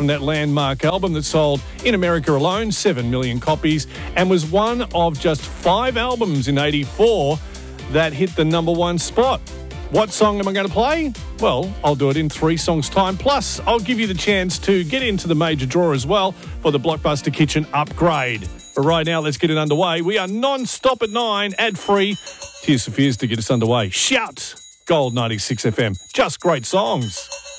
from that landmark album that sold in America alone 7 million copies and was one of just 5 albums in 84 that hit the number 1 spot. What song am I going to play? Well, I'll do it in 3 songs' time. Plus, I'll give you the chance to get into the major draw as well for the Blockbuster Kitchen upgrade. But right now, let's get it underway. We are non-stop at 9, ad-free. Tears for Fears to get us underway. Shout! Gold 96 FM. Just great songs.